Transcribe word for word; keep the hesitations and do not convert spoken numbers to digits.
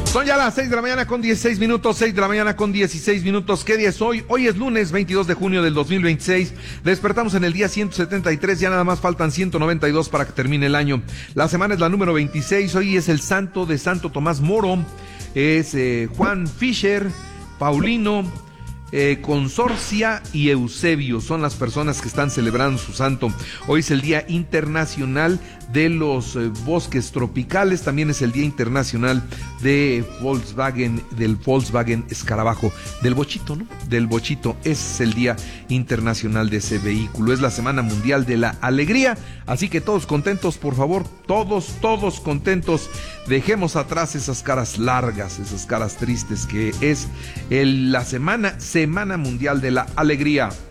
Son ya las seis de la mañana con dieciséis minutos, seis de la mañana con dieciséis minutos. ¿Qué día es hoy? Hoy es lunes veintidós de junio del dos mil veintiséis. Despertamos en el día ciento setenta y tres, ya nada más faltan ciento noventa y dos para que termine el año. La semana es la número veintiséis, hoy es el santo de Santo Tomás Moro, es eh, Juan Fischer, Paulino, Eh, Consorcia y Eusebio son las personas que están celebrando su santo. Hoy es el Día Internacional de los eh, Bosques Tropicales, también es el Día Internacional de Volkswagen, del Volkswagen Escarabajo, del bochito, ¿no? Del bochito, ese es el Día Internacional de ese vehículo. Es la Semana Mundial de la Alegría, así que todos contentos, por favor, todos, todos contentos. Dejemos atrás esas caras largas, esas caras tristes que es el, la semana Semana Mundial de la Alegría.